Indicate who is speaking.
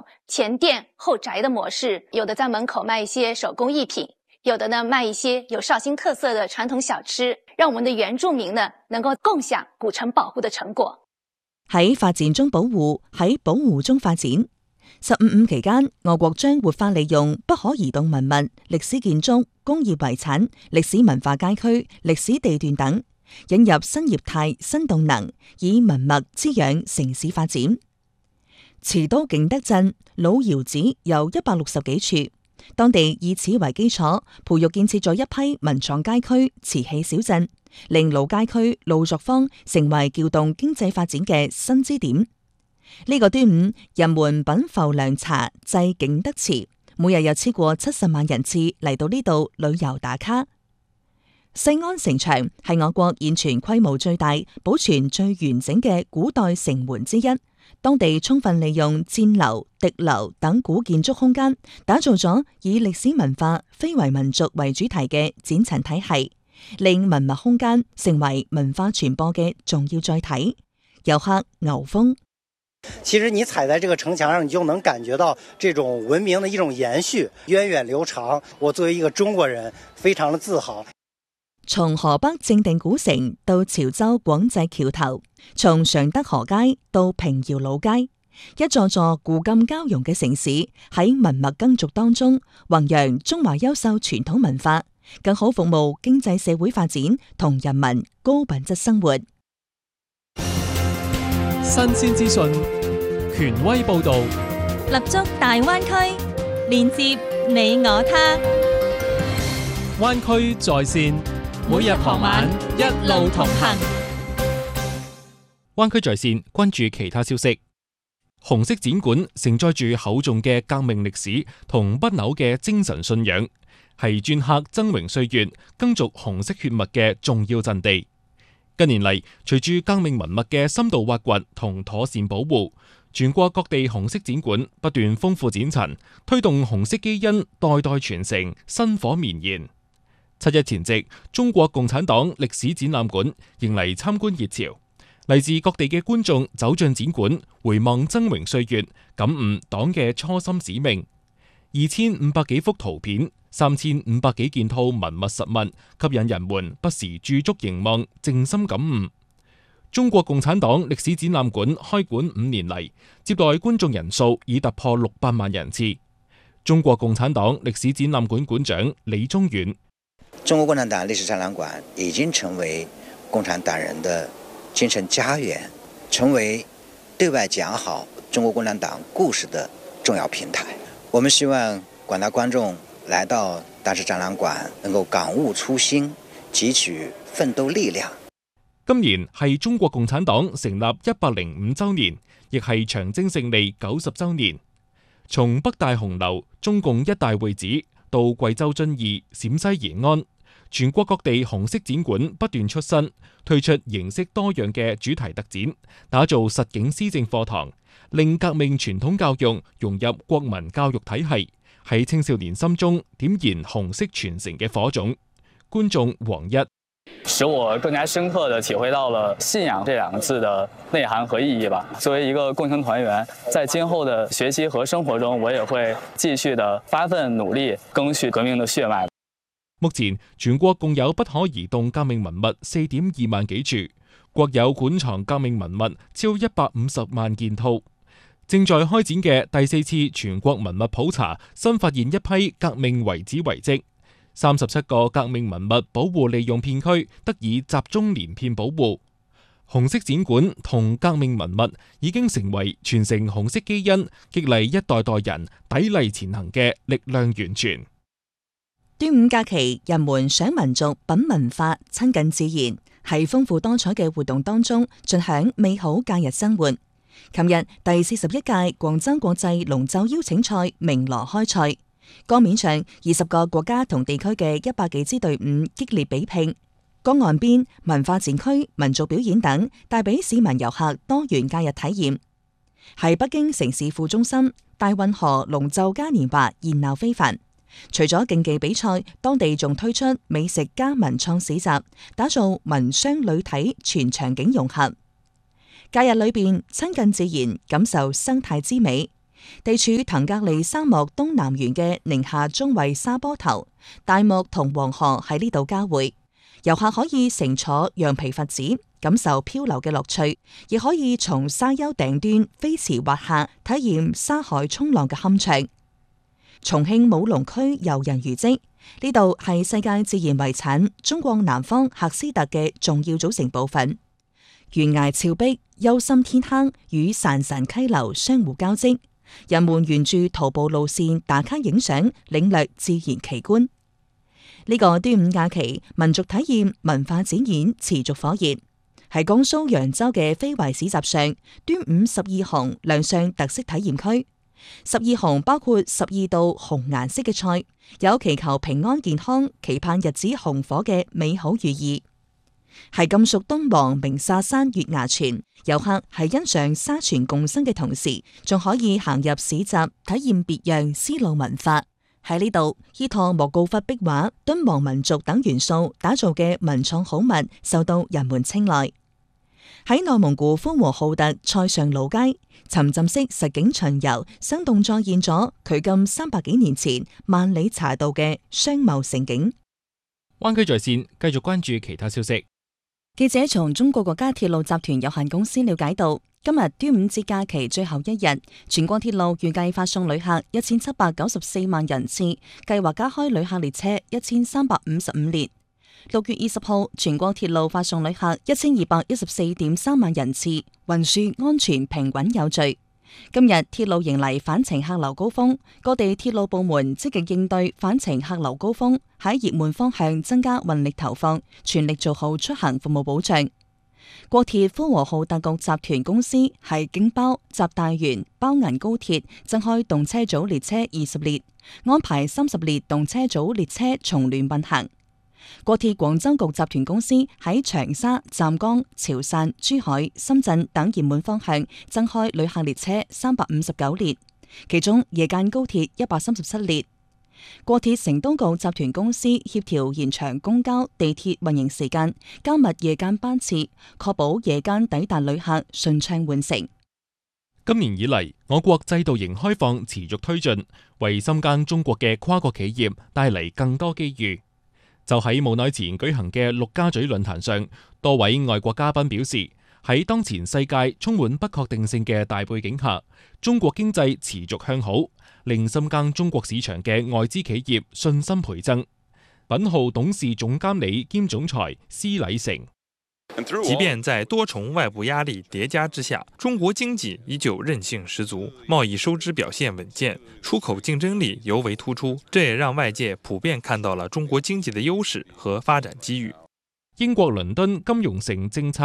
Speaker 1: 前店後宅的模式，有的在門口賣一些手工藝品，有的呢賣一些有紹興特色的傳統小吃，讓我們的原住民呢能夠共享古城保護的成果。
Speaker 2: 喺發展中保護，喺保護中發展。15.5期間，我國將活化利用不可移動文物、歷史建築、工業遺產、歷史文化街區、歷史地段等，引入新業態、新動能，以文物滋養城市發展。慈都景德鎮老窯址有160幾處，當地以此為基礎，培育建設咗一批文創街區、瓷器小鎮，令老街區老作坊成為撬動經濟發展嘅新支點。呢個端午，人們品浮涼茶祭景德祠，每日有超過70萬人次嚟到呢度旅遊打卡。西安城牆係我國現存規模最大、保存最完整嘅古代城門之一。當地充分利用箭樓、笛樓等古建築空間，打造咗以歷史文化、非遺民族為主題嘅展陳體系，令文物空間成為文化傳播嘅重要載體。遊客牛峰。
Speaker 3: 其實你踩在這個城牆上，你就能感覺到這種文明的一種延續，源遠流長。我作為一個中國人，非常的自豪。
Speaker 2: 從河北正定古城到潮州廣濟橋頭，從常德河街到平遙老街，一座座古今交融嘅城市，喺文物耕耘當中弘揚中華優秀傳統文化，更好服務經濟社會發展同人民高品質生活。
Speaker 4: 新鮮資訊，權威報導，
Speaker 5: 立足大灣區，連接你我他。
Speaker 4: 灣區在線，每日傍晚一路同行。灣區在線，關注其他消息。紅色展館承載住厚重嘅革命歷史同不朽嘅精神信仰，係鐫刻崢嶸歲月、耕耘紅色血脈嘅重要陣地。近年嚟，隨住革命文物嘅深度挖掘同妥善保護，全國各地紅色展館不斷豐富展陳，推動紅色基因代代傳承，薪火綿延。7日前夕，中國共產黨歷史展覽館迎嚟參觀熱潮，嚟自各地嘅觀眾走進展館，回望崢嶸歲月，感悟黨嘅初心使命。2500幾幅圖片，3500幾件套文物實物，吸引人們不時駐足凝望，靜心感悟。中國共產黨歷史展覽館開館5年嚟，接待觀眾人數已突破600萬人次。中國共產黨歷史展覽館館長李宗遠：
Speaker 6: 中國共產黨歷史展覽館已經成為共產黨人的精神家園，成為對外講好中國共產黨故事的重要平台。我們希望廣大觀眾來到大師展覽館，能夠感悟初心，汲取奮鬥力量。
Speaker 4: 今年係中國共產黨成立105週年，亦係長征勝利90週年。從北大紅樓、中共一大會址到貴州遵義、陝西延安，全國各地紅色展館不斷出新，推出形式多樣嘅主題特展，打造實景施政課堂，令革命傳統教育融入國民教育體系，喺青少年心中點燃紅色傳承嘅火種。觀眾黃一：
Speaker 7: 使我更加深刻地體會到了信仰這兩個字的內涵和意義吧。作為一個共青團員，在今後的學習和生活中，我也會繼續地發奮努力，謄續革命的血脈。
Speaker 4: 目前全國共有不可移動革命文物4.2萬幾處，國有館藏革命文物超150萬件套。正在開展嘅第4次全國文物普查，新發現一批革命遺址遺跡，37個革命文物保護利用片區得以集中連片保護。紅色展館同革命文物已經成為傳承紅色基因、激勵一代代人砥礪前行嘅力量源泉。
Speaker 2: 端午假期，人們賞民族、品文化、親近自然，喺豐富多彩嘅活動當中盡享美好假日生活。琴日第41屆廣州國際龍舟邀請賽鳴鑼開賽，江面上20個國家同地區嘅100幾支隊伍激烈比拼，江岸邊文化展區、民族表演等帶俾市民遊客多元假日體驗。喺北京城市副中心，大運河龍舟嘉年華熱鬧非凡。除咗競技比賽，當地仲推出美食加文創市集，打造文商旅體全場景融合。假日裏邊親近自然，感受生態之美。 地處騰格里沙漠東南緣嘅寧夏中衛沙坡頭，大漠同黃河喺呢度交匯。遊客可以乘坐羊皮筏子，感受漂流嘅樂趣，亦可以從沙丘頂端飛馳滑下，體驗沙海衝浪嘅酣暢。重慶武隆區遊人遺跡，呢度係世界自然遺產中國南方喀斯特嘅重要組成部分。懸崖峭壁、幽深天坑與潺潺溪流相互交織，人們沿住徒步路線打卡影相，領略自然奇觀。呢個端午假期，民族體驗文化展演持續火熱。喺江蘇揚州嘅非遺市集上，端午十二紅亮相特色體驗區。十二紅包括12道紅顏色嘅菜，有祈求平安健康、期盼日子紅火嘅美好寓意。喺甘肅敦煌鳴沙山月牙泉，遊客喺欣賞沙泉共生嘅同時，仲可以行入市集體驗別樣絲路文化。喺呢度，依託莫高窟壁畫、敦煌民族等元素打造嘅文創好物受到人們青睞。喺內蒙古呼和浩特塞上老街，沉浸式實景巡遊生動再現咗距今300幾年前萬里茶道嘅商貿盛景。
Speaker 4: 灣區在線繼續關注其他消息。
Speaker 2: 記者從中國國家鐵路集團有限公司了解到，今日端午節假期最後一日，全國鐵路預計發送旅客1794萬人次，計劃加開旅客列車1355列。6月20號，全國鐵路發送旅客1214.3萬人次，運輸安全平穩有序。今日鐵路迎嚟返程客流高峰，各地鐵路部門積極應對返程客流高峰，喺熱門方向增加運力投放，全力做好出行服務保障。國鐵呼和浩特局集團公司喺京包、集大元、包銀高鐵增開動車組列車20列，安排30列動車組列車從聯並行。國鐵廣州局集團公司喺長沙、湛江、潮汕、珠海、深圳等熱門方向增開旅客列車359列，其中夜間高鐵137列。國鐵成都局集團公司協調延長公交、地鐵運營時間，加密夜間班次，確保夜間抵達旅客順暢換乘。
Speaker 4: 今年以嚟，我國制度型開放持續推進，為深耕中國嘅跨國企業帶嚟更多機遇。就喺冇耐前舉行嘅陸家嘴論壇上，多位外國嘉賓表示，喺當前世界充滿不確定性嘅大背景下，中國經濟持續向好，令深耕中國市場嘅外資企業信心倍增。品號董事總監理兼總裁施禮成，
Speaker 8: 即便在多重外部壓力疊加之下，中國經濟依舊韌性十足，貿易收支表現穩健，出口競爭力尤為突出，這也讓外界普遍看到了中國經濟的優勢和發展機遇。
Speaker 4: 英國倫敦金融城政策